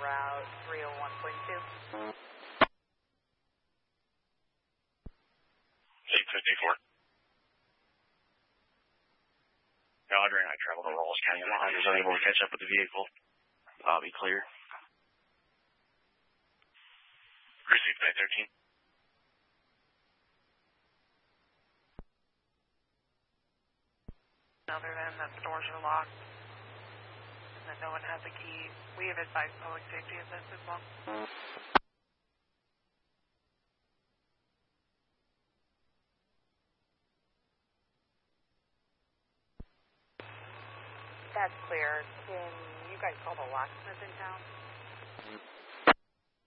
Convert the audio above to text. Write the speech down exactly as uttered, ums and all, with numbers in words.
route three oh one point two. eight fifty-four. Roger, and I travel to Rawls County. I was unable to catch up with the vehicle. I'll be clear. Received nine thirteen. Other than that the doors are locked and that no one has a key, we have advised public safety of this as well. That's clear. Can you guys call the locksmith in town?